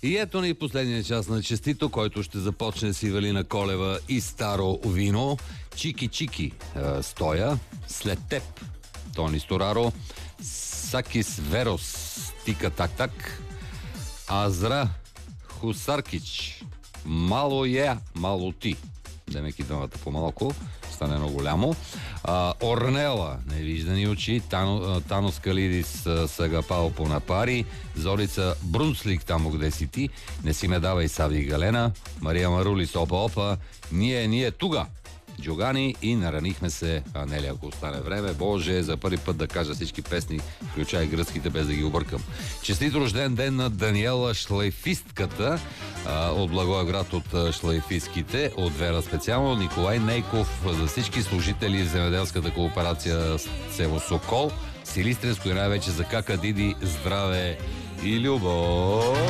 И ето ни последния час на Честито, който ще започне с Ивелина Колева и Старо вино. Чики-чики стоя след теб. Тони Стораро. Сакис Верос. Тика-так-так. Азра Хусаркич. Мало е, мало ти. Демеки двамата по-малко. Стане много голямо. Орнела, невиждани очи. Тано Скалидис Сагапао по напари. Зорица Брунслик, там къде си ти. Не си ме давай Сави Галена. Мария Марулис опа. Ние туга. Джогани и наранихме се, Анели, ако остане време. Боже, за първи път да кажа всички песни, включая гръцките, без да ги объркам. Честит рожден ден на Даниела Шлайфистката от Благоевград, от шлайфистките, от Вера специално. Николай Нейков, за всички служители в земеделската кооперация село Сокол, Силистренско и най-вече за Кака Диди, здраве и любов!